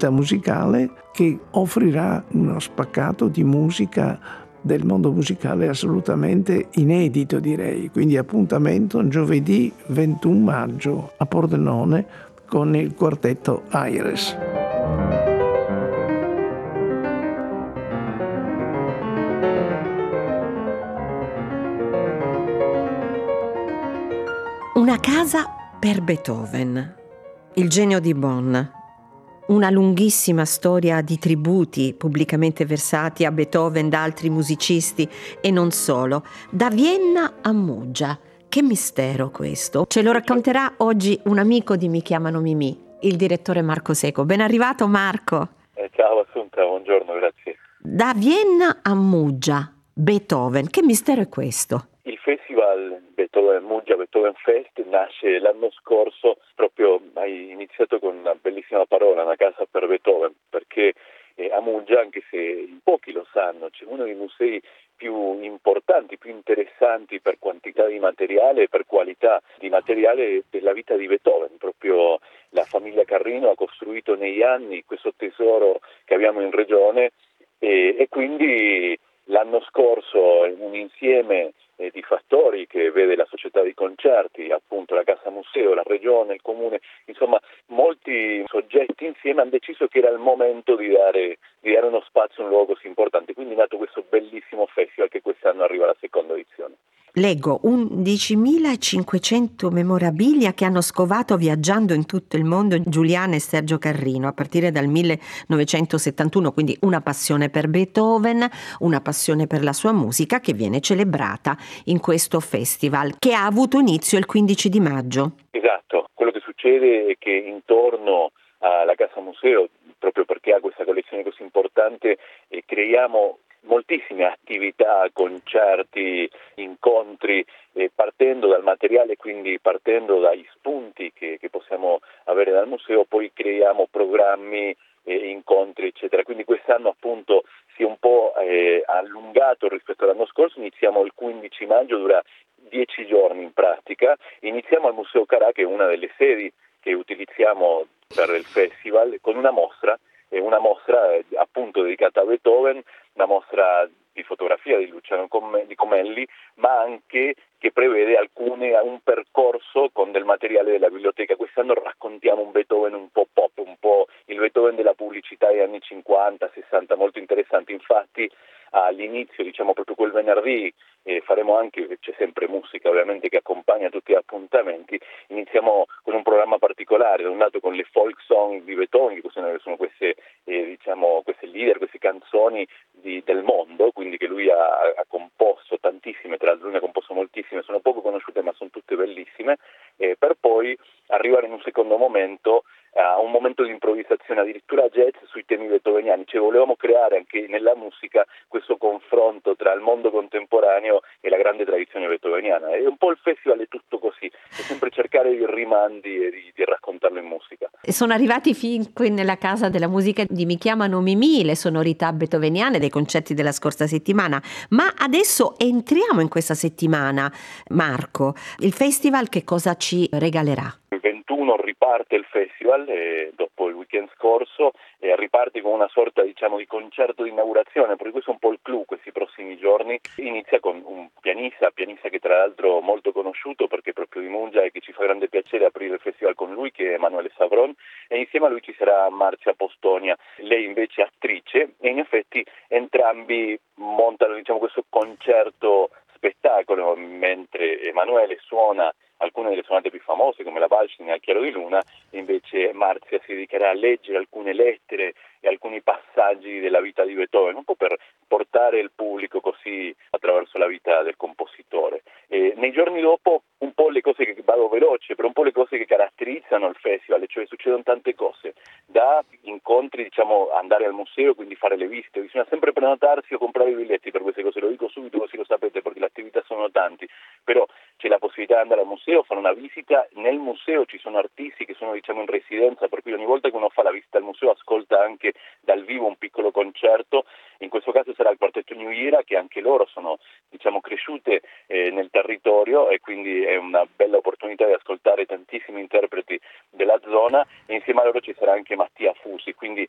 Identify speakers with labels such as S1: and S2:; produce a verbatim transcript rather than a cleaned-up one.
S1: scelta musicale che offrirà uno spaccato di musica del mondo musicale assolutamente inedito, direi. Quindi appuntamento giovedì ventuno maggio a Pordenone con il quartetto Aires.
S2: Una casa per Beethoven, il genio di Bonn. Una lunghissima storia di tributi pubblicamente versati a Beethoven da altri musicisti e non solo, da Vienna a Muggia. Che mistero questo! Ce lo racconterà oggi un amico di Mi chiamano Mimì, il direttore Marco Seco. Ben arrivato Marco!
S3: Eh, ciao Assunta, buongiorno, grazie.
S2: Da Vienna a Muggia, Beethoven, che mistero è questo?
S3: Il festival Beethoven Muggia Beethoven Fest nasce l'anno scorso, proprio hai iniziato con una bellissima parola, una casa per Beethoven, perché eh, a Muggia, anche se in pochi lo sanno, c'è uno dei musei più importanti, più interessanti per quantità di materiale e per qualità di materiale della vita di Beethoven. Proprio la famiglia Carrino ha costruito negli anni questo tesoro che abbiamo in regione e, e quindi l'anno scorso un insieme eh, di fattori che vede la società di concerti, appunto la Casa Museo, la regione, il comune, insomma molti soggetti insieme hanno deciso che era il momento di dare, di dare uno spazio a un luogo così importante, quindi è nato questo bellissimo festival che quest'anno arriva alla seconda edizione.
S2: Leggo undicimilacinquecento memorabilia che hanno scovato viaggiando in tutto il mondo Giuliana e Sergio Carrino a partire dal millenovecentosettantuno, quindi una passione per Beethoven, una passione per la sua musica che viene celebrata in questo festival che ha avuto inizio il quindici di maggio.
S3: Esatto, quello che succede è che intorno alla Casa Museo, proprio perché ha questa collezione così importante, eh, creiamo moltissime attività, concerti, incontri, eh, partendo dal materiale, quindi partendo dagli spunti che, che possiamo avere dal museo, poi creiamo programmi, eh, incontri, eccetera. Quindi quest'anno appunto si è un po' eh, allungato rispetto all'anno scorso, iniziamo il quindici maggio, dura dieci giorni in pratica, iniziamo al Museo Carà, che è una delle sedi che utilizziamo per il festival, con una mostra, è una mostra eh, appunto dedicata a Beethoven, una mostra di fotografia di Luciano di Comelli, ma anche che prevede alcune, un percorso con del materiale della biblioteca. Quest'anno raccontiamo un Beethoven un po' pop, un po' il Beethoven della pubblicità degli anni cinquanta, sessanta, molto interessante. Infatti all'inizio, diciamo proprio quel venerdì, eh, faremo anche, c'è sempre musica ovviamente che accompagna tutti gli appuntamenti, iniziamo con un programma particolare, da un lato con le folk song di Beethoven, che sono, sono queste, eh, diciamo, queste leader, queste canzoni di, del mondo, quindi che lui ha, ha composto tantissime, tra l'altro lui ne ha composto moltissime, sono poco conosciute ma sono tutte bellissime, eh, per poi arrivare in un secondo momento a un momento di improvvisazione, addirittura jazz sui temi beethoveniani, cioè volevamo creare anche nella musica questo confronto tra il mondo contemporaneo e la grande tradizione beethoveniana. E un po' il festival è tutto così, è sempre cercare i rimandi e di, di raccontarlo in musica.
S2: Sono arrivati fin qui nella Casa della Musica di Mi chiamano Mimì le sonorità beethoveniane dei concerti della scorsa settimana, ma adesso entriamo in questa settimana. Marco, il festival che cosa ci regalerà?
S3: Il ventuno riparte il festival eh, dopo il weekend scorso, eh, riparte con una sorta diciamo di concerto di inaugurazione, perché questo è un po' il clou questi prossimi giorni. Inizia con un pianista, pianista che tra l'altro è molto conosciuto perché è proprio di Muggia e che ci fa grande piacere aprire il festival con lui, che è Emanuele Savron, e insieme a lui ci sarà Marzia Postonia, lei invece è attrice, e in effetti entrambi montano diciamo questo concerto spettacolo, mentre Emanuele suona alcune delle sonate più famose come la Walsing al chiaro di luna, invece Marzia si dedicherà a leggere alcune lettere e alcuni passaggi della vita di Beethoven, un po' per portare il pubblico così attraverso la vita del compositore. E nei giorni dopo un po' le cose che vado veloce, però un po' le cose che caratterizzano il festival, cioè succedono tante cose, da incontri, diciamo andare al museo, quindi fare le visite, bisogna sempre prenotarsi o comprare i biglietti per queste cose, lo dico subito così lo sapete perché le attività sono tanti, però c'è la possibilità di andare al museo, fare una visita, nel museo ci sono artisti che sono diciamo in residenza, per cui ogni volta che uno fa la visita al museo ascolta anche dal vivo un piccolo concerto, in questo caso sarà il quartetto New Era, che anche loro sono diciamo cresciute eh, nel territorio e quindi è una bella opportunità di ascoltare tantissimi interpreti della zona, e insieme a loro ci sarà anche Mattia Fusi, quindi